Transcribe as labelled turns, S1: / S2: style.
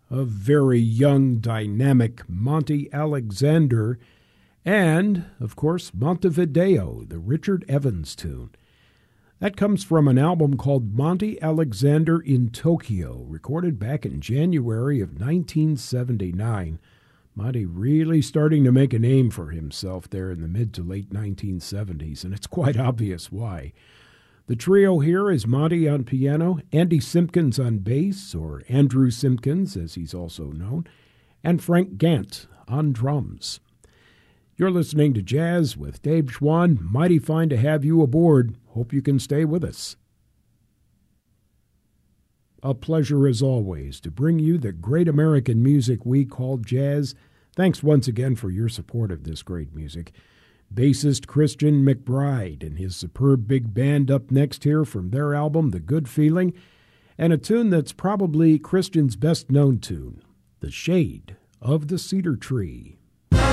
S1: a very young, dynamic Monty Alexander, and, of course, Montevideo, the Richard Evans tune. That comes from an album called Monty Alexander in Tokyo, recorded back in January of 1979. Monty really starting to make a name for himself there in the mid to late 1970s, and it's quite obvious why. The trio here is Monty on piano, Andy Simpkins on bass, or Andrew Simpkins as he's also known, and Frank Gant on drums. You're listening to Jazz with Dave Schwann. Mighty fine to have you aboard. Hope you can stay with us. A pleasure as always to bring you the great American music we call jazz. Thanks once again for your support of this great music. Bassist Christian McBride and his superb big band up next here from their album, The Good Feeling, and a tune that's probably Christian's best known tune, The Shade of the Cedar Tree.